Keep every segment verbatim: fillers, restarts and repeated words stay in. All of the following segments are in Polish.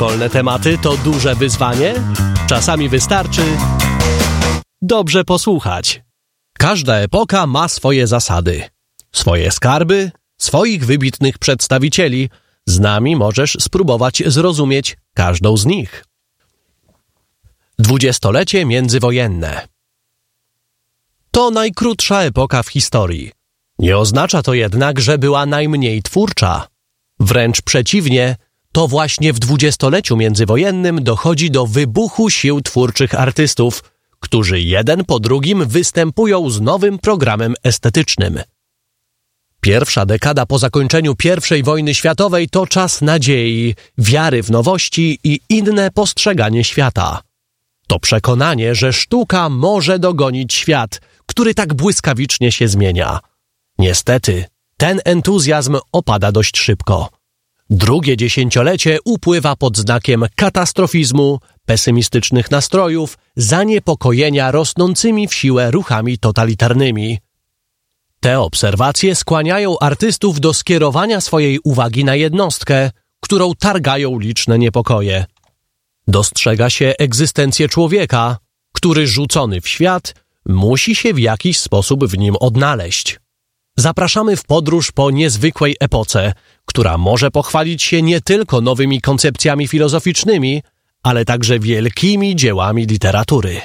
Szkolne tematy to duże wyzwanie? Czasami wystarczy dobrze posłuchać. Każda epoka ma swoje zasady, swoje skarby, swoich wybitnych przedstawicieli. Z nami możesz spróbować zrozumieć każdą z nich. Dwudziestolecie międzywojenne. To najkrótsza epoka w historii. Nie oznacza to jednak, że była najmniej twórcza. Wręcz przeciwnie, to właśnie w dwudziestoleciu międzywojennym dochodzi do wybuchu sił twórczych artystów, którzy jeden po drugim występują z nowym programem estetycznym. Pierwsza dekada po zakończeniu pierwszej wojny światowej to czas nadziei, wiary w nowości i inne postrzeganie świata. To przekonanie, że sztuka może dogonić świat, który tak błyskawicznie się zmienia. Niestety, ten entuzjazm opada dość szybko. Drugie dziesięciolecie upływa pod znakiem katastrofizmu, pesymistycznych nastrojów, zaniepokojenia rosnącymi w siłę ruchami totalitarnymi. Te obserwacje skłaniają artystów do skierowania swojej uwagi na jednostkę, którą targają liczne niepokoje. Dostrzega się egzystencję człowieka, który rzucony w świat musi się w jakiś sposób w nim odnaleźć. Zapraszamy w podróż po niezwykłej epoce, która może pochwalić się nie tylko nowymi koncepcjami filozoficznymi, ale także wielkimi dziełami literatury.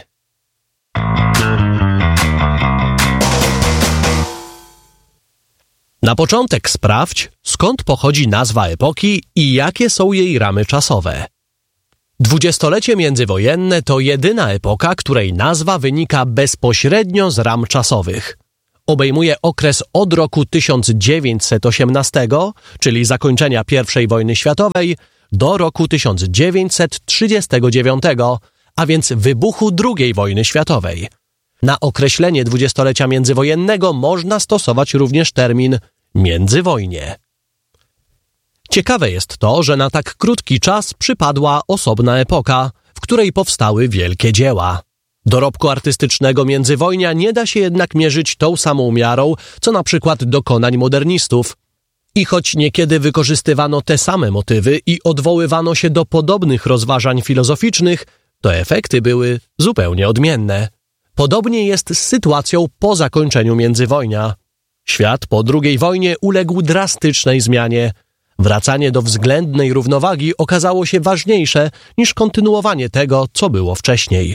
Na początek sprawdź, skąd pochodzi nazwa epoki i jakie są jej ramy czasowe. Dwudziestolecie międzywojenne to jedyna epoka, której nazwa wynika bezpośrednio z ram czasowych. Obejmuje okres od roku tysiąc dziewięćset osiemnastego, czyli zakończenia pierwszej wojny światowej, do roku tysiąc dziewięćset trzydziestego dziewiątego, a więc wybuchu drugiej wojny światowej. Na określenie dwudziestolecia międzywojennego można stosować również termin międzywojnie. Ciekawe jest to, że na tak krótki czas przypadła osobna epoka, w której powstały wielkie dzieła. Dorobku artystycznego międzywojnia nie da się jednak mierzyć tą samą miarą, co na przykład dokonań modernistów. I choć niekiedy wykorzystywano te same motywy i odwoływano się do podobnych rozważań filozoficznych, to efekty były zupełnie odmienne. Podobnie jest z sytuacją po zakończeniu międzywojnia. Świat po drugiej wojnie uległ drastycznej zmianie. Wracanie do względnej równowagi okazało się ważniejsze niż kontynuowanie tego, co było wcześniej.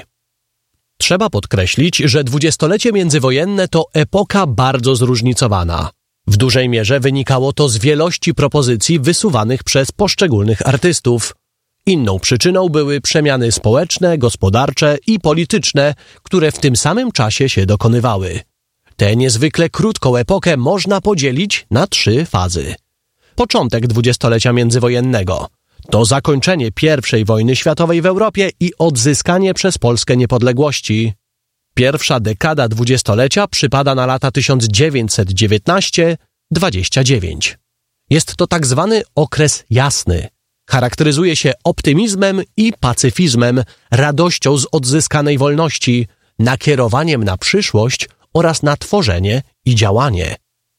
Trzeba podkreślić, że dwudziestolecie międzywojenne to epoka bardzo zróżnicowana. W dużej mierze wynikało to z wielości propozycji wysuwanych przez poszczególnych artystów. Inną przyczyną były przemiany społeczne, gospodarcze i polityczne, które w tym samym czasie się dokonywały. Tę niezwykle krótką epokę można podzielić na trzy fazy. Początek dwudziestolecia międzywojennego to zakończenie pierwszej wojny światowej w Europie i odzyskanie przez Polskę niepodległości. Pierwsza dekada dwudziestolecia przypada na lata tysiąc dziewięćset dziewiętnasty do dwudziestego dziewiątego. Jest to tak zwany okres jasny. Charakteryzuje się optymizmem i pacyfizmem, radością z odzyskanej wolności, nakierowaniem na przyszłość oraz na tworzenie i działanie.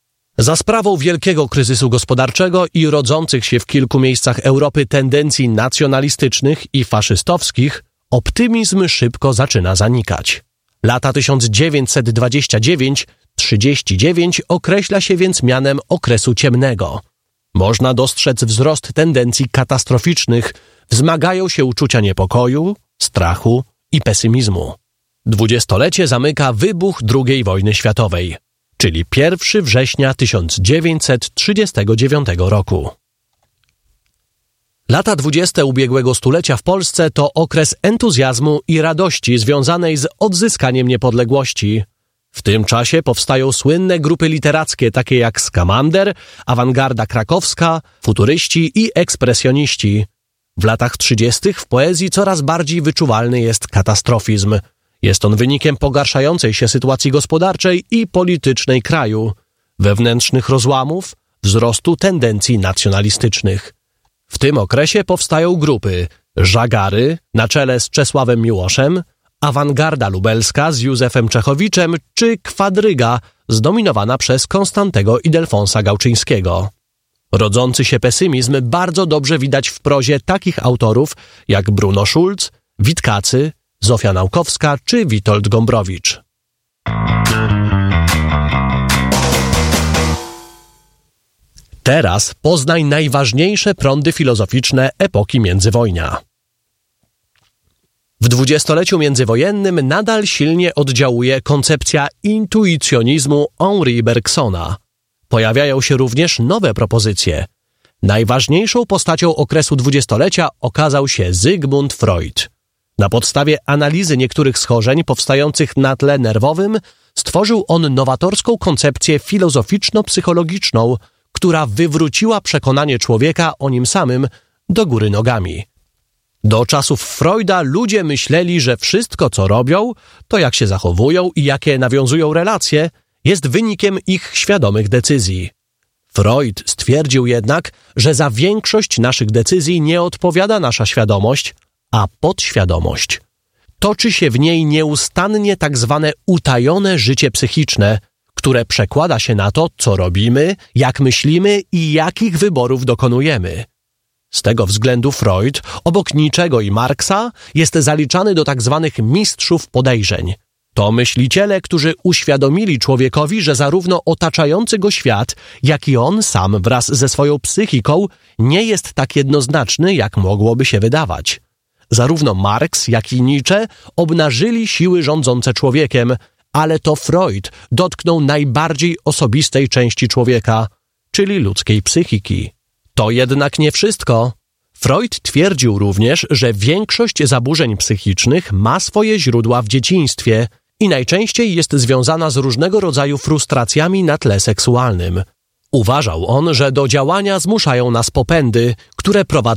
Za sprawą wielkiego kryzysu gospodarczego i rodzących się w kilku miejscach Europy tendencji nacjonalistycznych i faszystowskich, optymizm szybko zaczyna zanikać. Lata tysiąc dziewięćset dwudziesty dziewiąty do trzydziestego dziewiątego określa się więc mianem okresu ciemnego. Można dostrzec wzrost tendencji katastroficznych, wzmagają się uczucia niepokoju, strachu i pesymizmu. Dwudziestolecie zamyka wybuch drugiej wojny światowej, czyli pierwszego września tysiąc dziewięćset trzydziestego dziewiątego roku. Lata dwudzieste ubiegłego stulecia w Polsce to okres entuzjazmu i radości związanej z odzyskaniem niepodległości. W tym czasie powstają słynne grupy literackie takie jak Skamander, awangarda krakowska, futuryści i ekspresjoniści. W latach trzydziestych w poezji coraz bardziej wyczuwalny jest katastrofizm. Jest on wynikiem pogarszającej się sytuacji gospodarczej i politycznej kraju, wewnętrznych rozłamów, wzrostu tendencji nacjonalistycznych. W tym okresie powstają grupy Żagary na czele z Czesławem Miłoszem, awangarda lubelska z Józefem Czechowiczem czy kwadryga zdominowana przez Konstantego Ildefonsa Gałczyńskiego. Rodzący się pesymizm bardzo dobrze widać w prozie takich autorów jak Bruno Schulz, Witkacy, Zofia Naukowska czy Witold Gombrowicz. Teraz poznaj najważniejsze prądy filozoficzne epoki międzywojnia. W dwudziestoleciu międzywojennym nadal silnie oddziałuje koncepcja intuicjonizmu Henri Bergsona. Pojawiają się również nowe propozycje. Najważniejszą postacią okresu dwudziestolecia okazał się Sigmund Freud. Na podstawie analizy niektórych schorzeń powstających na tle nerwowym stworzył on nowatorską koncepcję filozoficzno-psychologiczną, która wywróciła przekonanie człowieka o nim samym do góry nogami. Do czasów Freuda ludzie myśleli, że wszystko, co robią, to jak się zachowują i jakie nawiązują relacje, jest wynikiem ich świadomych decyzji. Freud stwierdził jednak, że za większość naszych decyzji nie odpowiada nasza świadomość, a podświadomość. Toczy się w niej nieustannie tak zwane utajone życie psychiczne, które przekłada się na to, co robimy, jak myślimy i jakich wyborów dokonujemy. Z tego względu Freud, obok Niczego i Marksa, jest zaliczany do tak zwanych mistrzów podejrzeń. To myśliciele, którzy uświadomili człowiekowi, że zarówno otaczający go świat, jak i on sam wraz ze swoją psychiką nie jest tak jednoznaczny, jak mogłoby się wydawać. Zarówno Marks, jak i Nietzsche obnażyli siły rządzące człowiekiem, ale to Freud dotknął najbardziej osobistej części człowieka, czyli ludzkiej psychiki. To jednak nie wszystko. Freud twierdził również, że większość zaburzeń psychicznych ma swoje źródła w dzieciństwie i najczęściej jest związana z różnego rodzaju frustracjami na tle seksualnym. Uważał on, że do działania zmuszają nas popędy, które prowadzą